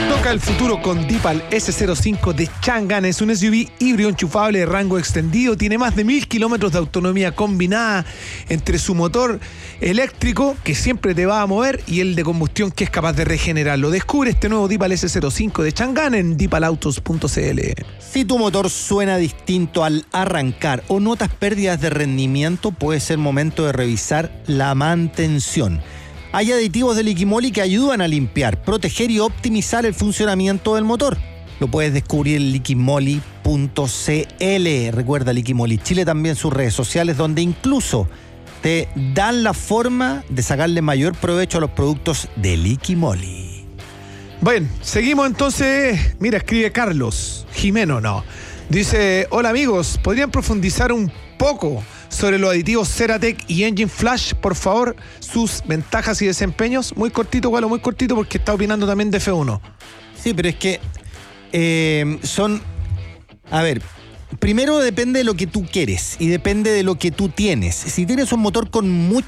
Toca el futuro con Deepal S05 de Changan. Es un SUV híbrido enchufable de rango extendido. Tiene más de 1000 kilómetros de autonomía combinada entre su motor eléctrico, que siempre te va a mover, y el de combustión, que es capaz de regenerarlo. Descubre este nuevo Deepal S05 de Changan en deepalautos.cl. Si tu motor suena distinto al arrancar o notas pérdidas de rendimiento, puede ser momento de revisar la mantención. Hay aditivos de Liquimoli que ayudan a limpiar, proteger y optimizar el funcionamiento del motor. Lo puedes descubrir en liquimoli.cl. Recuerda, Liquimoli Chile también sus redes sociales, donde incluso te dan la forma de sacarle mayor provecho a los productos de Liquimoli. Bueno, seguimos entonces. Mira, escribe Carlos Jimeno, no. Dice: hola amigos, ¿podrían profundizar un poco sobre los aditivos Ceratec y Engine Flash, por favor, sus ventajas y desempeños? Muy cortito, Gualo, muy cortito, porque está opinando también de F1. Sí, pero es que son... A ver, primero depende de lo que tú quieres y depende de lo que tú tienes. Si tienes un motor con mucha